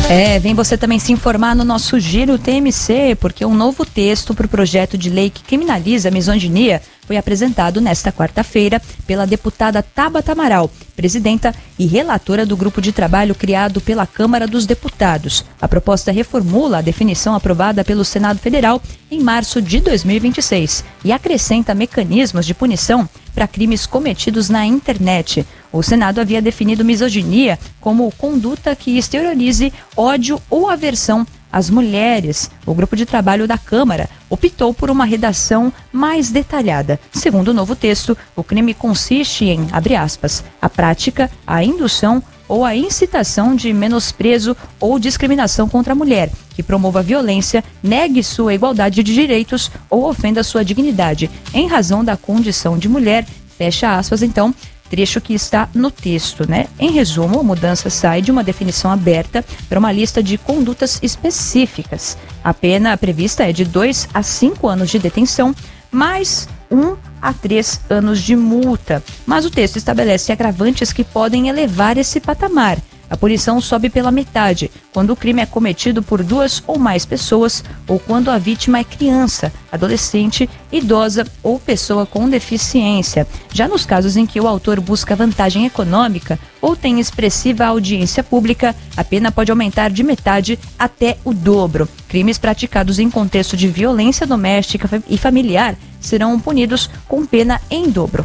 Vem você também se informar no nosso Giro TMC, porque um novo texto para o projeto de lei que criminaliza a misoginia foi apresentado nesta quarta-feira pela deputada Tabata Amaral, presidenta e relatora do grupo de trabalho criado pela Câmara dos Deputados. A proposta reformula a definição aprovada pelo Senado Federal em março de 2026 e acrescenta mecanismos de punição para crimes cometidos na internet. O Senado havia definido misoginia como conduta que exteriorize ódio ou aversão às mulheres. O grupo de trabalho da Câmara optou por uma redação mais detalhada. Segundo o novo texto, o crime consiste em, abre aspas, a prática, a indução ou a incitação de menosprezo ou discriminação contra a mulher, que promova violência, negue sua igualdade de direitos ou ofenda sua dignidade, em razão da condição de mulher, fecha aspas, então, trecho que está no texto, né? Em resumo, a mudança sai de uma definição aberta para uma lista de condutas específicas. A pena prevista é de 2 a 5 anos de detenção, mais 1 a 3 anos de multa. Mas o texto estabelece agravantes que podem elevar esse patamar. A punição sobe pela metade quando o crime é cometido por 2 ou mais pessoas ou quando a vítima é criança, adolescente, idosa ou pessoa com deficiência. Já nos casos em que o autor busca vantagem econômica ou tem expressiva audiência pública, a pena pode aumentar de metade até o dobro. Crimes praticados em contexto de violência doméstica e familiar serão punidos com pena em dobro.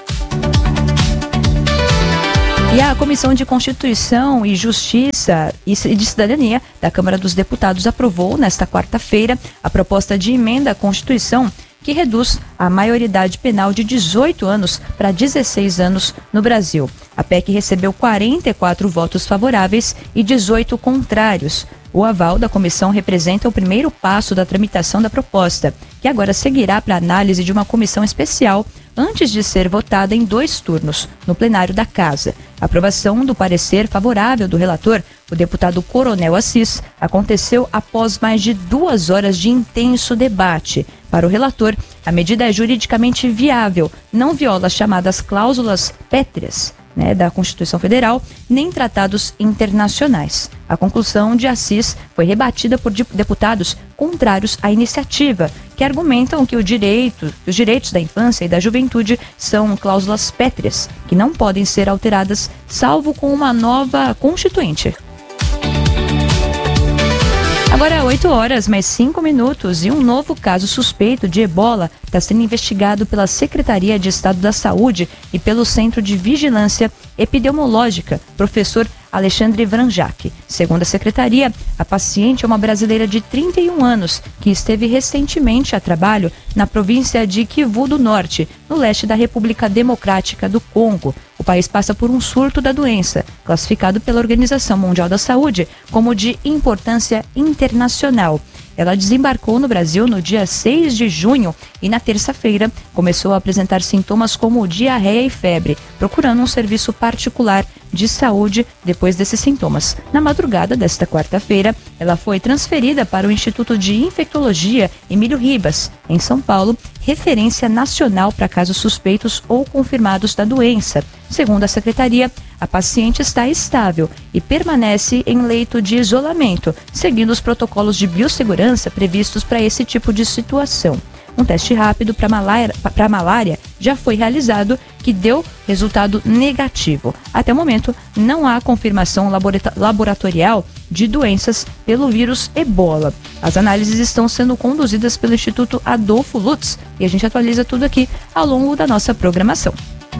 E a Comissão de Constituição e Justiça e de Cidadania da Câmara dos Deputados aprovou, nesta quarta-feira, a proposta de emenda à Constituição que reduz a maioridade penal de 18 anos para 16 anos no Brasil. A PEC recebeu 44 votos favoráveis e 18 contrários. O aval da comissão representa o primeiro passo da tramitação da proposta, que agora seguirá para análise de uma comissão especial antes de ser votada em 2 turnos, no plenário da Casa. A aprovação do parecer favorável do relator, o deputado Coronel Assis, aconteceu após mais de 2 horas de intenso debate. Para o relator, a medida é juridicamente viável, não viola as chamadas cláusulas pétreas, da Constituição Federal, nem tratados internacionais. A conclusão de Assis foi rebatida por deputados contrários à iniciativa, que argumentam que os direitos da infância e da juventude são cláusulas pétreas, que não podem ser alteradas, salvo com uma nova constituinte. Agora 8 horas, mais 5 minutos, e um novo caso suspeito de ebola está sendo investigado pela Secretaria de Estado da Saúde e pelo Centro de Vigilância Epidemiológica, professor Alexandre Vranjac. Segundo a secretaria, a paciente é uma brasileira de 31 anos que esteve recentemente a trabalho na província de Kivu do Norte, no leste da República Democrática do Congo. O país passa por um surto da doença, classificado pela Organização Mundial da Saúde como de importância internacional. Ela desembarcou no Brasil no dia 6 de junho e na terça-feira começou a apresentar sintomas como diarreia e febre, procurando um serviço particular de saúde depois desses sintomas. Na madrugada desta quarta-feira, ela foi transferida para o Instituto de Infectologia Emílio Ribas, em São Paulo, referência nacional para casos suspeitos ou confirmados da doença. Segundo a secretaria, a paciente está estável e permanece em leito de isolamento, seguindo os protocolos de biossegurança previstos para esse tipo de situação. Um teste rápido para malária já foi realizado, que deu resultado negativo. Até o momento, não há confirmação laboratorial de doenças pelo vírus ebola. As análises estão sendo conduzidas pelo Instituto Adolfo Lutz e a gente atualiza tudo aqui ao longo da nossa programação.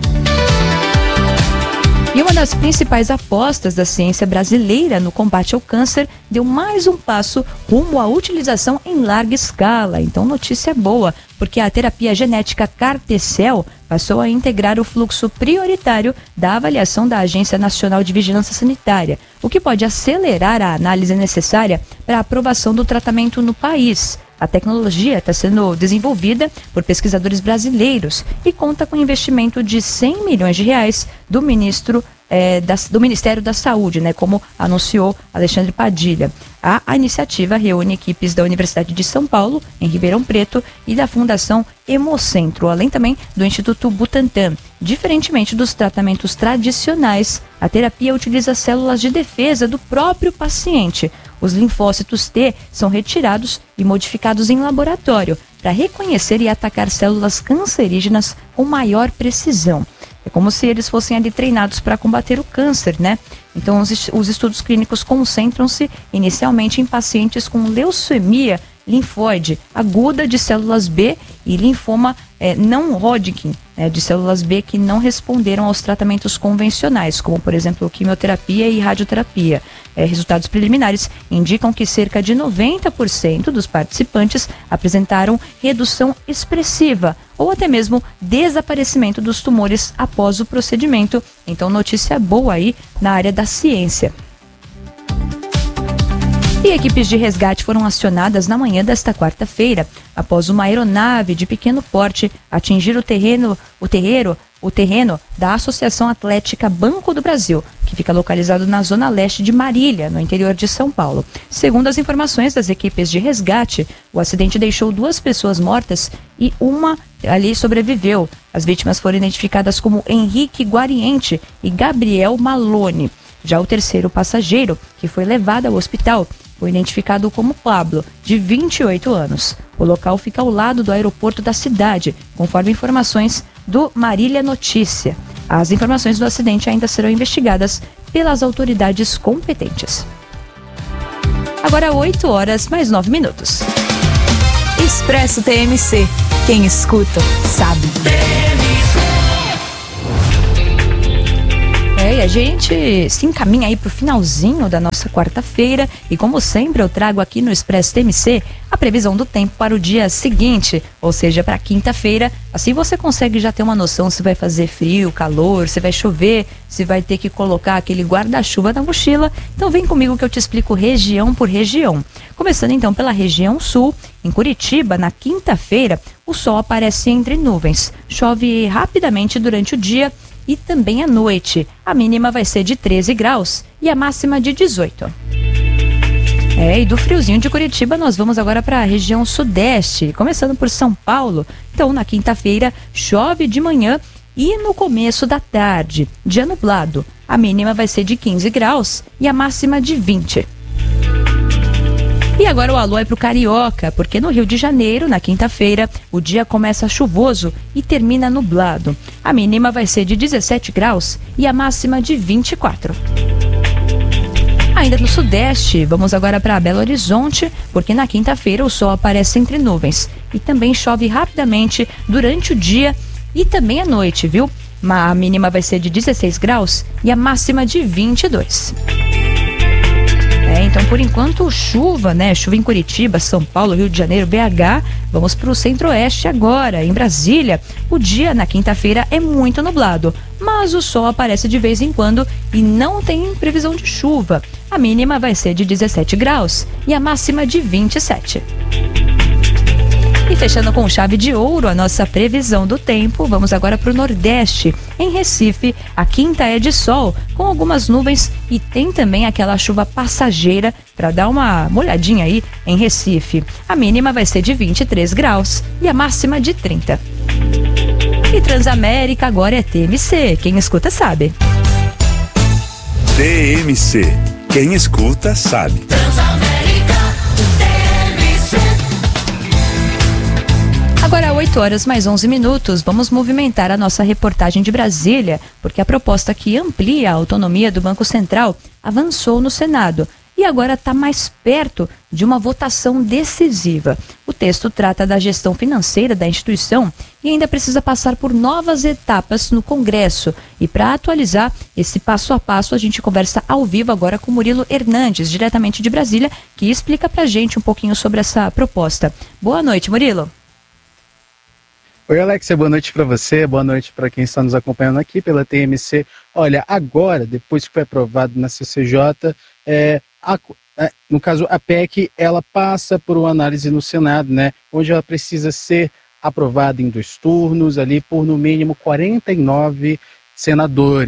E uma das principais apostas da ciência brasileira no combate ao câncer deu mais um passo rumo à utilização em larga escala. Então, notícia boa, porque a terapia genética CAR-T-cell passou a integrar o fluxo prioritário da avaliação da Agência Nacional de Vigilância Sanitária, o que pode acelerar a análise necessária para a aprovação do tratamento no país. A tecnologia está sendo desenvolvida por pesquisadores brasileiros e conta com investimento de R$100 milhões do ministro do Ministério da Saúde, né, como anunciou Alexandre Padilha. A iniciativa reúne equipes da Universidade de São Paulo, em Ribeirão Preto, e da Fundação Hemocentro, além também do Instituto Butantan. Diferentemente dos tratamentos tradicionais, a terapia utiliza células de defesa do próprio paciente. Os linfócitos T são retirados e modificados em laboratório para reconhecer e atacar células cancerígenas com maior precisão. É como se eles fossem ali treinados para combater o câncer, né? Então, os estudos clínicos concentram-se inicialmente em pacientes com leucemia linfóide aguda de células B e linfoma não Hodgkin, de células B que não responderam aos tratamentos convencionais, como, por exemplo, quimioterapia e radioterapia. Resultados preliminares indicam que cerca de 90% dos participantes apresentaram redução expressiva ou até mesmo desaparecimento dos tumores após o procedimento. Então, notícia boa aí na área da ciência. E equipes de resgate foram acionadas na manhã desta quarta-feira, após uma aeronave de pequeno porte atingir o terreno da Associação Atlética Banco do Brasil, que fica localizado na zona leste de Marília, no interior de São Paulo. Segundo as informações das equipes de resgate, o acidente deixou 2 pessoas mortas e uma ali sobreviveu. As vítimas foram identificadas como Henrique Guariente e Gabriel Malone. Já o terceiro passageiro, que foi levado ao hospital, foi identificado como Pablo, de 28 anos. O local fica ao lado do aeroporto da cidade, conforme informações do Marília Notícia. As informações do acidente ainda serão investigadas pelas autoridades competentes. Agora 8 horas mais 9 minutos. Expresso TMC. Quem escuta, sabe. E a gente se encaminha aí para o finalzinho da nossa quarta-feira e, como sempre, eu trago aqui no Expresso TMC a previsão do tempo para o dia seguinte, ou seja, para quinta-feira. Assim você consegue já ter uma noção se vai fazer frio, calor, se vai chover, se vai ter que colocar aquele guarda-chuva na mochila. Então vem comigo que eu te explico região por região. Começando então pela região sul, em Curitiba, na quinta-feira, o sol aparece entre nuvens. Chove rapidamente durante o dia e também à noite. A mínima vai ser de 13 graus e a máxima de 18. E do friozinho de Curitiba nós vamos agora para a região sudeste, começando por São Paulo. Então, na quinta-feira, chove de manhã e no começo da tarde. Dia nublado. A mínima vai ser de 15 graus e a máxima de 20. E agora o alô é pro Carioca, porque no Rio de Janeiro, na quinta-feira, o dia começa chuvoso e termina nublado. A mínima vai ser de 17 graus e a máxima de 24. Ainda no Sudeste, vamos agora para Belo Horizonte, porque na quinta-feira o sol aparece entre nuvens e também chove rapidamente durante o dia e também à noite, viu? A mínima vai ser de 16 graus e a máxima de 22. Então, por enquanto, chuva, né? Chuva em Curitiba, São Paulo, Rio de Janeiro, BH. Vamos para o Centro-Oeste agora, em Brasília. O dia na quinta-feira é muito nublado, mas o sol aparece de vez em quando e não tem previsão de chuva. A mínima vai ser de 17 graus e a máxima de 27. E fechando com chave de ouro a nossa previsão do tempo, vamos agora para o Nordeste. Em Recife, a quinta é de sol, com algumas nuvens e tem também aquela chuva passageira para dar uma molhadinha aí em Recife. A mínima vai ser de 23 graus e a máxima de 30. E Transamérica agora é TMC, quem escuta sabe. TMC, quem escuta sabe. Transamérica. Agora, 8 horas mais 11 minutos, vamos movimentar a nossa reportagem de Brasília, porque a proposta que amplia a autonomia do Banco Central avançou no Senado e agora está mais perto de uma votação decisiva. O texto trata da gestão financeira da instituição e ainda precisa passar por novas etapas no Congresso. E para atualizar esse passo a passo, a gente conversa ao vivo agora com Murilo Hernandes, diretamente de Brasília, que explica para a gente um pouquinho sobre essa proposta. Boa noite, Murilo. Oi, Alexia, boa noite para você, boa noite para quem está nos acompanhando aqui pela TMC. Olha, agora, depois que foi aprovado na CCJ, no caso a PEC, ela passa por uma análise no Senado, né, onde ela precisa ser aprovada em 2 turnos, ali por no mínimo 49 senadores.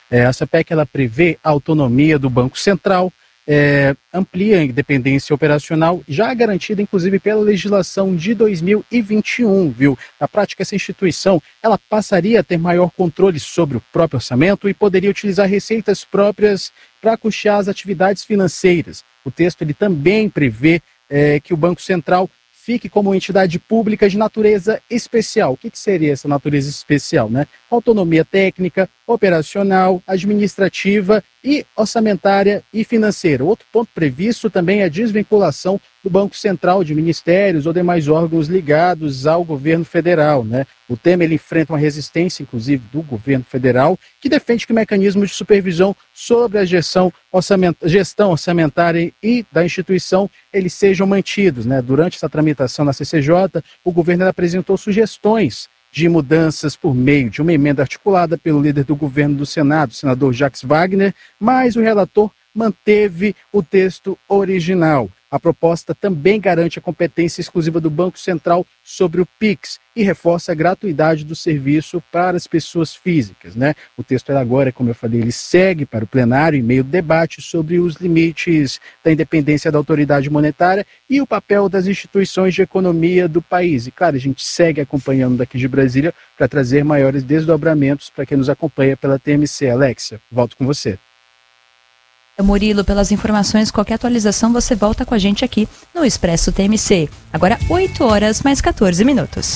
Essa PEC ela prevê a autonomia do Banco Central, amplia a independência operacional, já garantida inclusive pela legislação de 2021, viu? Na prática, essa instituição ela passaria a ter maior controle sobre o próprio orçamento e poderia utilizar receitas próprias para custear as atividades financeiras. O texto ele também prevê que o Banco Central fique como entidade pública de natureza especial. O que seria essa natureza especial, né? Autonomia técnica, operacional, administrativa e orçamentária e financeira. Outro ponto previsto também é a desvinculação do Banco Central de ministérios ou demais órgãos ligados ao governo federal, né? O tema ele enfrenta uma resistência, inclusive, do governo federal, que defende que mecanismos de supervisão sobre a gestão orçamentária e da instituição eles sejam mantidos, né? Durante essa tramitação na CCJ, o governo apresentou sugestões de mudanças por meio de uma emenda articulada pelo líder do governo do Senado, o senador Jacques Wagner, mas o relator manteve o texto original. A proposta também garante a competência exclusiva do Banco Central sobre o PIX e reforça a gratuidade do serviço para as pessoas físicas, né? O texto agora, como eu falei, ele segue para o plenário em meio ao debate sobre os limites da independência da autoridade monetária e o papel das instituições de economia do país. E, claro, a gente segue acompanhando daqui de Brasília para trazer maiores desdobramentos para quem nos acompanha pela TMC. Alexia, volto com você. Murilo, pelas informações, qualquer atualização você volta com a gente aqui no Expresso TMC. Agora 8 horas mais 14 minutos.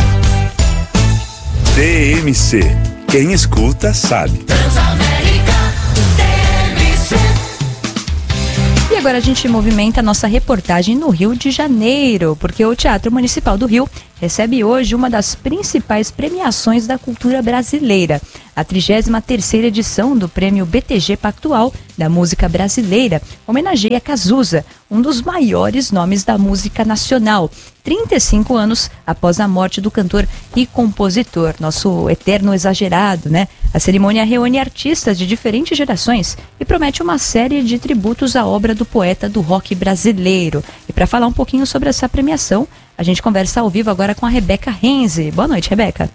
TMC. Quem escuta sabe. E agora a gente movimenta a nossa reportagem no Rio de Janeiro, porque o Teatro Municipal do Rio recebe hoje uma das principais premiações da cultura brasileira. A 33ª edição do Prêmio BTG Pactual da Música Brasileira homenageia Cazuza, um dos maiores nomes da música nacional, 35 anos após a morte do cantor e compositor, nosso eterno exagerado, né? A cerimônia reúne artistas de diferentes gerações e promete uma série de tributos à obra do poeta do rock brasileiro. E para falar um pouquinho sobre essa premiação, a gente conversa ao vivo agora com a Rebeca Renze. Boa noite, Rebeca.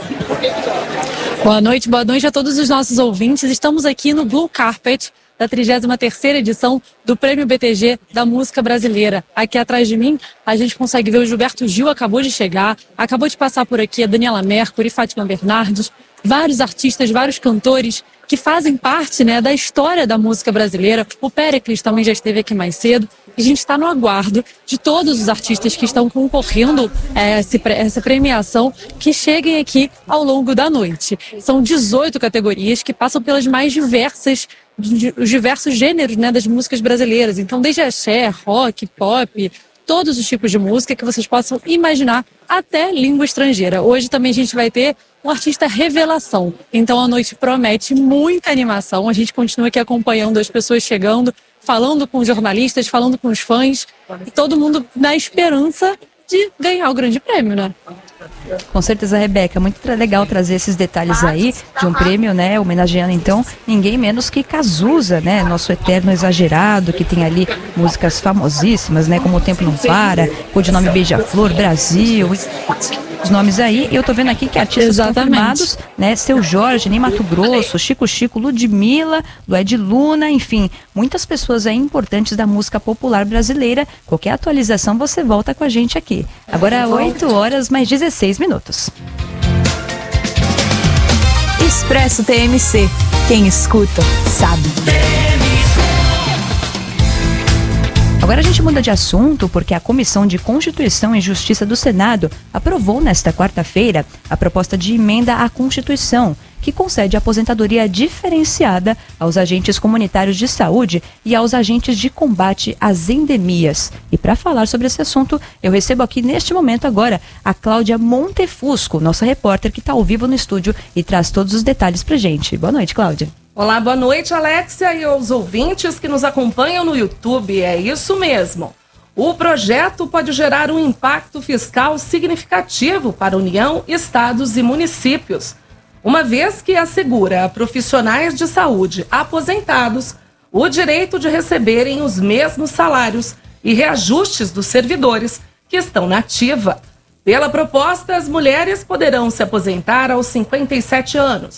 Boa noite a todos os nossos ouvintes. Estamos aqui no Blue Carpet da 33ª edição do Prêmio BTG da Música Brasileira. Aqui atrás de mim, a gente consegue ver o Gilberto Gil, acabou de chegar, acabou de passar por aqui a Daniela Mercury, Fátima Bernardes, vários artistas, vários cantores que fazem parte, né, da história da música brasileira. O Péricles também já esteve aqui mais cedo. E a gente está no aguardo de todos os artistas que estão concorrendo a essa premiação que cheguem aqui ao longo da noite. São 18 categorias que passam pelas mais os diversos gêneros, né, das músicas brasileiras. Então, desde axé, rock, pop, todos os tipos de música que vocês possam imaginar, até língua estrangeira. Hoje também a gente vai ter um artista revelação. Então a noite promete muita animação. A gente continua aqui acompanhando as pessoas chegando, falando com os jornalistas, falando com os fãs, e todo mundo na esperança de ganhar o grande prêmio, né? Com certeza, Rebeca, muito legal trazer esses detalhes aí de um prêmio, né, homenageando então ninguém menos que Cazuza, né, nosso eterno exagerado, que tem ali músicas famosíssimas, né, como O Tempo Não Para, Codinome Beija-Flor, Brasil, os nomes aí. E eu tô vendo aqui que artistas confirmados, né, Seu Jorge, Ney Matogrosso, Chico Chico, Ludmilla, Lued Luna, enfim, muitas pessoas aí importantes da música popular brasileira. Qualquer atualização você volta com a gente aqui. Agora 8 horas mais 16 minutos. Expresso TMC. Quem escuta, sabe. Agora a gente muda de assunto porque a Comissão de Constituição e Justiça do Senado aprovou nesta quarta-feira a proposta de emenda à Constituição, que concede aposentadoria diferenciada aos agentes comunitários de saúde e aos agentes de combate às endemias. E para falar sobre esse assunto, eu recebo aqui neste momento agora a Cláudia Montefusco, nossa repórter que está ao vivo no estúdio e traz todos os detalhes para gente. Boa noite, Cláudia. Olá, boa noite, Alexia, e aos ouvintes que nos acompanham no YouTube. É isso mesmo. O projeto pode gerar um impacto fiscal significativo para a União, estados e municípios, uma vez que assegura a profissionais de saúde aposentados o direito de receberem os mesmos salários e reajustes dos servidores que estão na ativa. Pela proposta, as mulheres poderão se aposentar aos 57 anos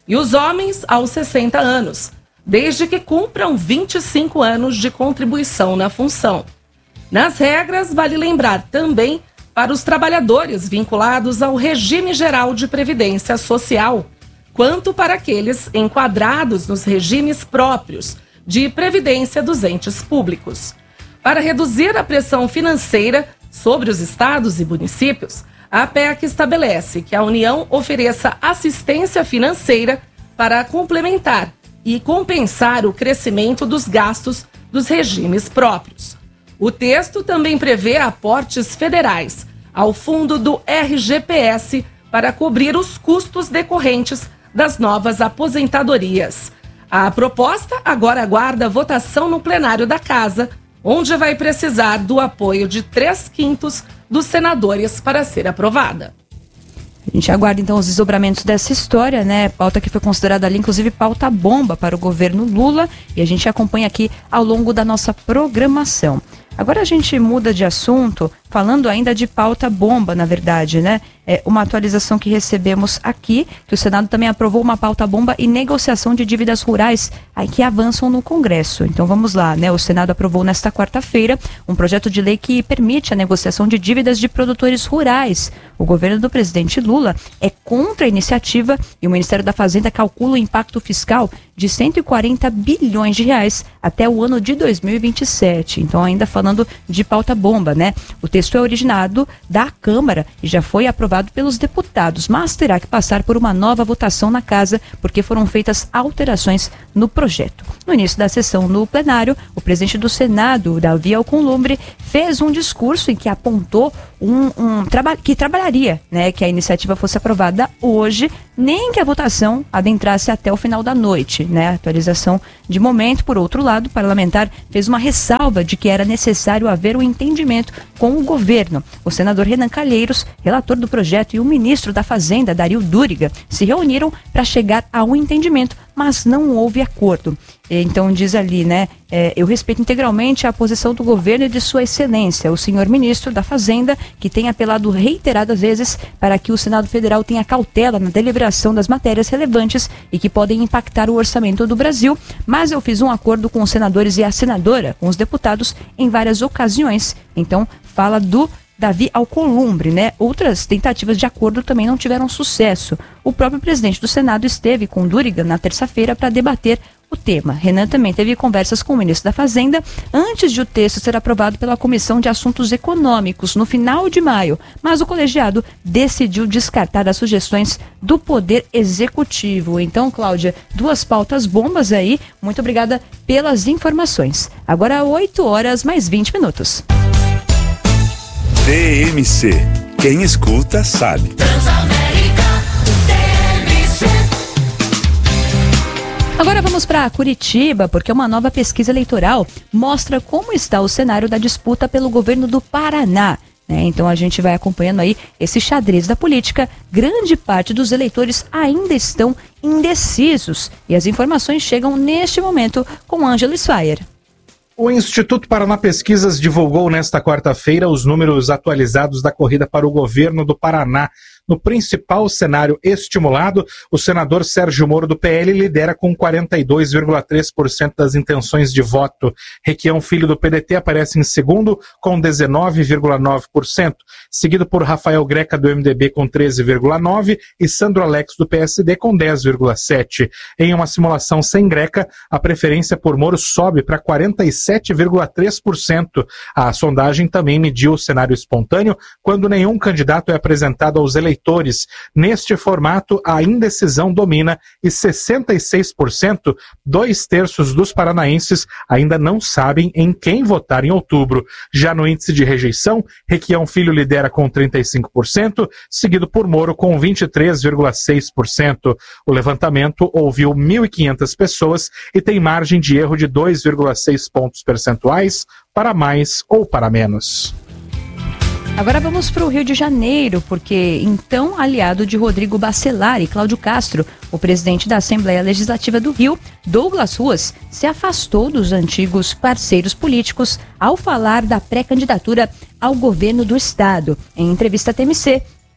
e os homens aos 60 anos, desde que cumpram 25 anos de contribuição na função. Nas regras, vale lembrar também para os trabalhadores vinculados ao regime geral de previdência social, quanto para aqueles enquadrados nos regimes próprios de previdência dos entes públicos. Para reduzir a pressão financeira sobre os estados e municípios, a PEC estabelece que a União ofereça assistência financeira para complementar e compensar o crescimento dos gastos dos regimes próprios. O texto também prevê aportes federais ao fundo do RGPS para cobrir os custos decorrentes das novas aposentadorias. A proposta agora aguarda votação no plenário da Casa, onde vai precisar do apoio de 3/5 dos senadores para ser aprovada. A gente aguarda então os desdobramentos dessa história, né? Pauta que foi considerada ali, inclusive, pauta bomba para o governo Lula, e a gente acompanha aqui ao longo da nossa programação. Agora a gente muda de assunto, falando ainda de pauta bomba, na verdade, né? É uma atualização que recebemos aqui, que o Senado também aprovou uma pauta bomba e negociação de dívidas rurais aí que avançam no Congresso. Então vamos lá, né? O Senado aprovou nesta quarta-feira um projeto de lei que permite a negociação de dívidas de produtores rurais. O governo do presidente Lula é contra a iniciativa e o Ministério da Fazenda calcula o impacto fiscal de 140 bilhões de reais até o ano de 2027. Então ainda falando de pauta bomba, né? O texto é originado da Câmara e já foi aprovado pelos deputados, mas terá que passar por uma nova votação na Casa, porque foram feitas alterações no projeto. No início da sessão no plenário, o presidente do Senado, Davi Alcolumbre, fez um discurso em que apontou que trabalharia, né, que a iniciativa fosse aprovada hoje, nem que a votação adentrasse até o final da noite, né? Atualização de momento. Por outro lado, o parlamentar fez uma ressalva de que era necessário haver um entendimento com o governo. O senador Renan Calheiros, relator do projeto, e o ministro da Fazenda, Dario Duriga, se reuniram para chegar a um entendimento, mas não houve acordo. Então diz ali, né, eu respeito integralmente a posição do governo e de sua excelência, o senhor ministro da Fazenda, que tem apelado reiteradas vezes para que o Senado Federal tenha cautela na deliberação das matérias relevantes e que podem impactar o orçamento do Brasil, mas eu fiz um acordo com os senadores e a senadora, com os deputados, em várias ocasiões. Então fala do Davi Alcolumbre, né? Outras tentativas de acordo também não tiveram sucesso. O próprio presidente do Senado esteve com Duriga na terça-feira para debater o tema. Renan também teve conversas com o ministro da Fazenda antes de o texto ser aprovado pela Comissão de Assuntos Econômicos no final de maio, mas o colegiado decidiu descartar as sugestões do Poder Executivo. Então, Cláudia, duas pautas bombas aí. Muito obrigada pelas informações. Agora 8h mais 20. TMC. Quem escuta sabe. Agora vamos para Curitiba, porque uma nova pesquisa eleitoral mostra como está o cenário da disputa pelo governo do Paraná. Então a gente vai acompanhando aí esse xadrez da política. Grande parte dos eleitores ainda estão indecisos. E as informações chegam neste momento com Ângelo Sfaier. O Instituto Paraná Pesquisas divulgou nesta quarta-feira os números atualizados da corrida para o governo do Paraná. No principal cenário estimulado, o senador Sérgio Moro, do PL, lidera com 42,3% das intenções de voto. Requião Filho, do PDT, aparece em segundo, com 19,9%, seguido por Rafael Greca, do MDB, com 13,9%, e Sandro Alex, do PSD, com 10,7%. Em uma simulação sem Greca, a preferência por Moro sobe para 47,3%. A sondagem também mediu o cenário espontâneo, quando nenhum candidato é apresentado aos eleitores. Neste formato, a indecisão domina e 66%, 2/3 dos paranaenses, ainda não sabem em quem votar em outubro. Já no índice de rejeição, Requião Filho lidera com 35%, seguido por Moro com 23,6%. O levantamento ouviu 1.500 pessoas e tem margem de erro de 2,6 pontos percentuais para mais ou para menos. Agora vamos para o Rio de Janeiro, porque então aliado de Rodrigo Bacelar e Cláudio Castro, o presidente da Assembleia Legislativa do Rio, Douglas Ruas, se afastou dos antigos parceiros políticos ao falar da pré-candidatura ao governo do estado. Em entrevista à TMC,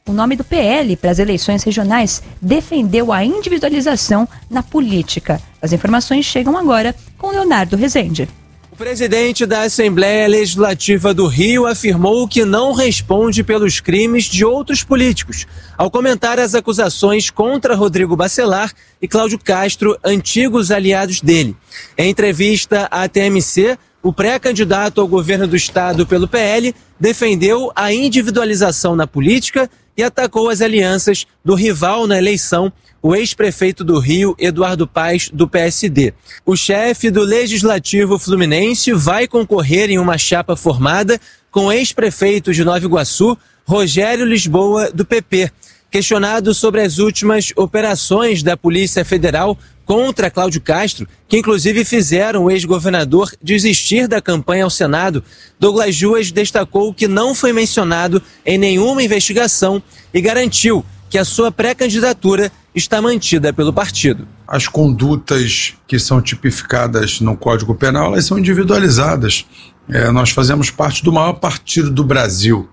o nome do PL para as eleições regionais defendeu a individualização na política. As informações chegam agora com Leonardo Rezende. O presidente da Assembleia Legislativa do Rio afirmou que não responde pelos crimes de outros políticos, ao comentar as acusações contra Rodrigo Bacelar e Cláudio Castro, antigos aliados dele. Em entrevista à TMC, o pré-candidato ao governo do estado pelo PL defendeu a individualização na política e atacou as alianças do rival na eleição, o ex-prefeito do Rio, Eduardo Paes, do PSD. O chefe do Legislativo Fluminense vai concorrer em uma chapa formada com o ex-prefeito de Nova Iguaçu, Rogério Lisboa, do PP. Questionado sobre as últimas operações da Polícia Federal contra Cláudio Castro, que inclusive fizeram o ex-governador desistir da campanha ao Senado, Douglas Juas destacou que não foi mencionado em nenhuma investigação e garantiu que a sua pré-candidatura está mantida pelo partido. As condutas que são tipificadas no Código Penal, elas são individualizadas. Nós fazemos parte do maior partido do Brasil.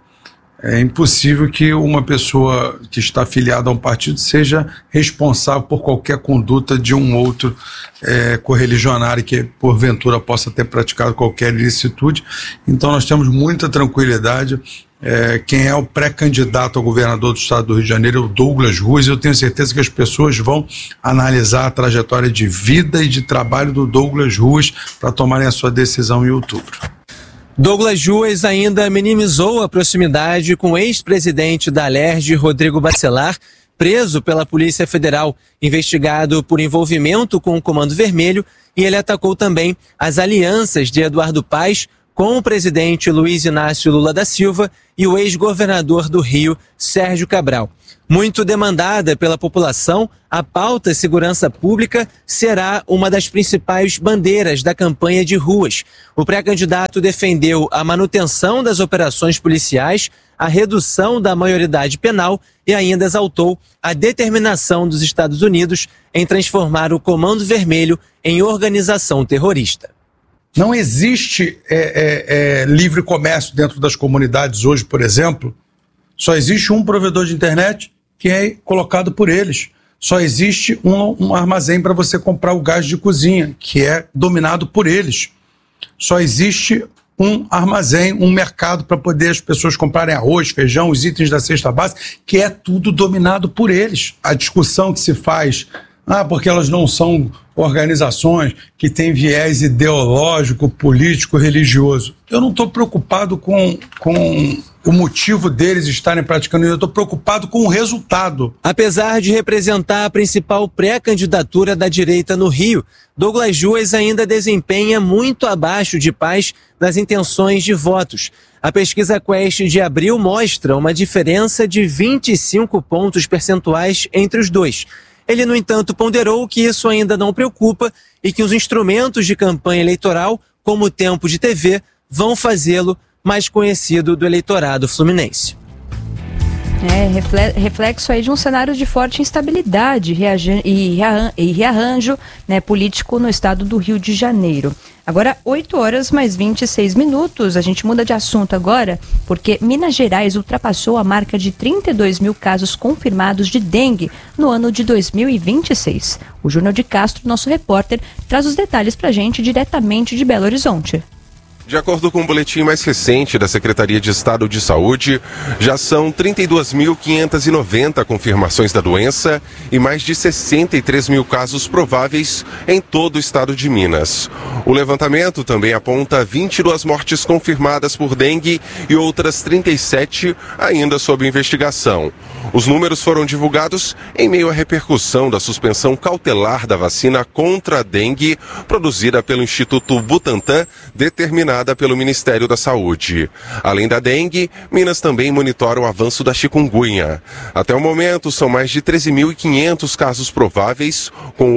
É impossível que uma pessoa que está afiliada a um partido seja responsável por qualquer conduta de um outro correligionário que, porventura, possa ter praticado qualquer ilicitude. Então, nós temos muita tranquilidade. Quem é o pré-candidato ao governador do estado do Rio de Janeiro é o Douglas Ruas. Eu tenho certeza que as pessoas vão analisar a trajetória de vida e de trabalho do Douglas Ruas para tomarem a sua decisão em outubro. Douglas Juas ainda minimizou a proximidade com o ex-presidente da Alerj, Rodrigo Bacelar, preso pela Polícia Federal, investigado por envolvimento com o Comando Vermelho, e ele atacou também as alianças de Eduardo Paes com o presidente Luiz Inácio Lula da Silva e o ex-governador do Rio, Sérgio Cabral. Muito demandada pela população, a pauta segurança pública será uma das principais bandeiras da campanha de ruas. O pré-candidato defendeu a manutenção das operações policiais, a redução da maioridade penal e ainda exaltou a determinação dos Estados Unidos em transformar o Comando Vermelho em organização terrorista. Não existe livre comércio dentro das comunidades hoje, por exemplo. Só existe um provedor de internet que é colocado por eles. Só existe um armazém para você comprar o gás de cozinha, que é dominado por eles. Só existe um armazém, um mercado para poder as pessoas comprarem arroz, feijão, os itens da cesta básica, que é tudo dominado por eles. A discussão que se faz, porque elas não são organizações que têm viés ideológico, político, religioso. Eu não estou preocupado com o motivo deles estarem praticando isso, eu estou preocupado com o resultado. Apesar de representar a principal pré-candidatura da direita no Rio, Douglas Juas ainda desempenha muito abaixo de Paes nas intenções de votos. A pesquisa Quest de abril mostra uma diferença de 25 pontos percentuais entre os dois. Ele, no entanto, ponderou que isso ainda não preocupa e que os instrumentos de campanha eleitoral, como o tempo de TV, vão fazê-lo mais conhecido do eleitorado fluminense. Reflexo aí de um cenário de forte instabilidade e rearranjo político no estado do Rio de Janeiro. Agora, 8h mais 26. A gente muda de assunto agora, porque Minas Gerais ultrapassou a marca de 32 mil casos confirmados de dengue no ano de 2026. O Júnior de Castro, nosso repórter, traz os detalhes pra gente diretamente de Belo Horizonte. De acordo com o boletim mais recente da Secretaria de Estado de Saúde, já são 32.590 confirmações da doença e mais de 63 mil casos prováveis em todo o estado de Minas. O levantamento também aponta 22 mortes confirmadas por dengue e outras 37 ainda sob investigação. Os números foram divulgados em meio à repercussão da suspensão cautelar da vacina contra a dengue produzida pelo Instituto Butantan, determinada pelo Ministério da Saúde. Além da dengue, Minas também monitora o avanço da chikungunya. Até o momento, são mais de 13.500 casos prováveis, com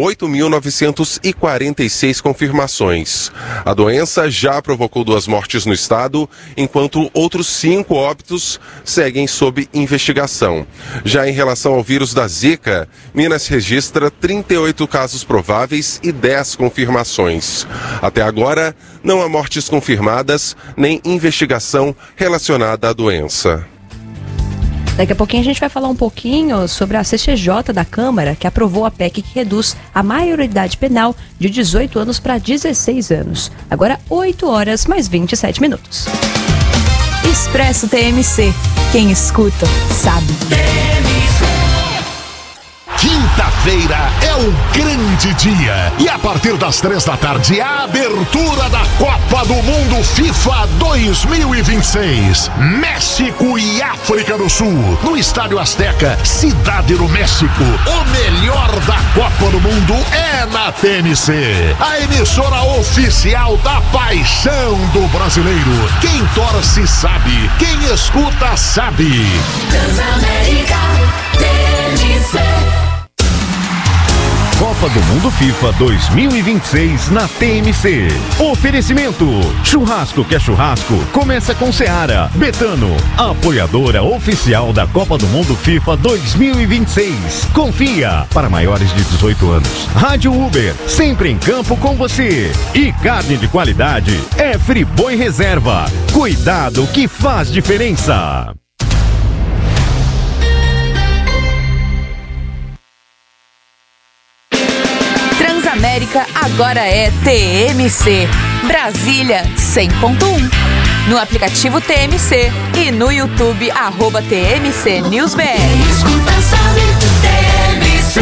8.946 confirmações. A doença já provocou 2 mortes no estado, enquanto outros 5 óbitos seguem sob investigação. Já em relação ao vírus da Zika, Minas registra 38 casos prováveis e 10 confirmações. Até agora, não há mortes confirmadas nem investigação relacionada à doença. Daqui a pouquinho a gente vai falar um pouquinho sobre a CCJ da Câmara, que aprovou a PEC que reduz a maioridade penal de 18 anos para 16 anos. Agora 8 horas mais 27 minutos. Expresso TMC. Quem escuta, sabe. Quinta-feira é o grande dia e a partir das 3 da tarde a abertura da Copa do Mundo FIFA 2026. México e África do Sul no Estádio Azteca, Cidade do México. O melhor da Copa do Mundo é na TMC, a emissora oficial da paixão do brasileiro. Quem torce sabe, quem escuta sabe. Transamérica TMC. Copa do Mundo FIFA 2026 na TMC. Oferecimento: churrasco que é churrasco, começa com Seara. Betano, apoiadora oficial da Copa do Mundo FIFA 2026. Confia, para maiores de 18 anos. Rádio Uber, sempre em campo com você. E carne de qualidade é Friboi Reserva. Cuidado que faz diferença. Transamérica agora é TMC. Brasília 100.1. No aplicativo TMC e no YouTube @TMC NewsBR. Escuta, sabe, TMC.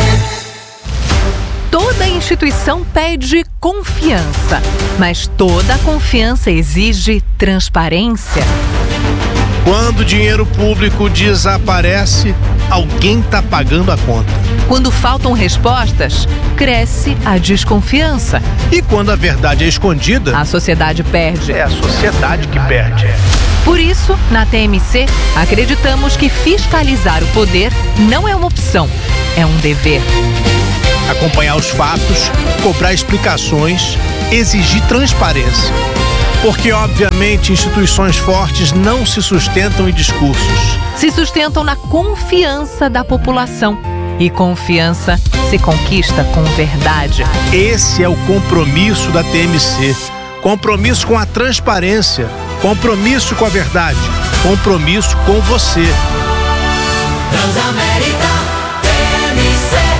Toda instituição pede confiança, mas toda confiança exige transparência. Quando o dinheiro público desaparece, alguém está pagando a conta. Quando faltam respostas, cresce a desconfiança. E quando a verdade é escondida, a sociedade perde. É a sociedade que perde. Por isso, na TMC, acreditamos que fiscalizar o poder não é uma opção, é um dever. Acompanhar os fatos, cobrar explicações, exigir transparência. Porque, obviamente, instituições fortes não se sustentam em discursos. Se sustentam na confiança da população. E confiança se conquista com verdade. Esse é o compromisso da TMC. Compromisso com a transparência. Compromisso com a verdade. Compromisso com você. Transamérica TMC.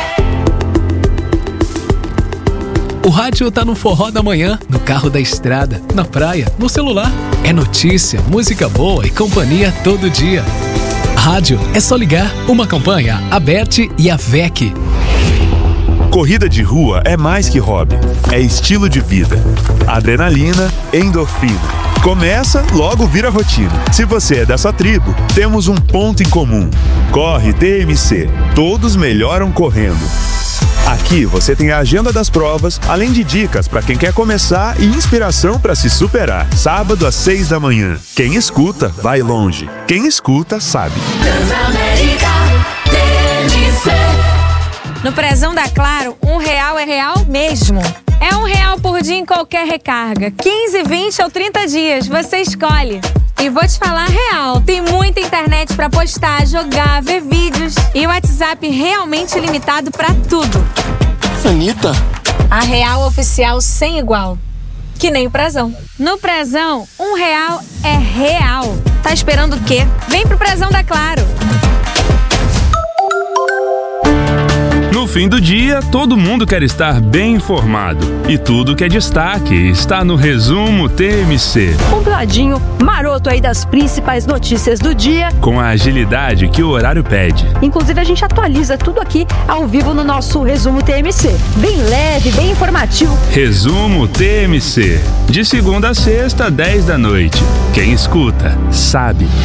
O rádio tá no forró da manhã, no carro da estrada, na praia, no celular. É notícia, música boa e companhia todo dia. Rádio é só ligar. Uma campanha, a BET e a VEC. Corrida de rua é mais que hobby, é estilo de vida. Adrenalina, endorfina. Começa, logo vira rotina. Se você é dessa tribo, temos um ponto em comum. Corre TMC. Todos melhoram correndo. Aqui você tem a agenda das provas, além de dicas para quem quer começar e inspiração para se superar. Sábado às 6 da manhã. Quem escuta, vai longe. Quem escuta, sabe. Transamérica TMC. No Prezão da Claro, R$1 é real mesmo. É R$1 por dia em qualquer recarga. 15, 20 ou 30 dias, você escolhe. E vou te falar real, tem muita internet pra postar, jogar, ver vídeos. E o WhatsApp realmente limitado pra tudo. Anitta? A real oficial sem igual. Que nem o Prezão. No Prezão, R$1 é real. Tá esperando o quê? Vem pro Prezão da Claro. No fim do dia, todo mundo quer estar bem informado. E tudo que é destaque está no Resumo TMC. Compladinho, maroto aí das principais notícias do dia. Com a agilidade que o horário pede. Inclusive, a gente atualiza tudo aqui ao vivo no nosso Resumo TMC. Bem leve, bem informativo. Resumo TMC. De segunda a sexta, 10 da noite. Quem escuta, sabe.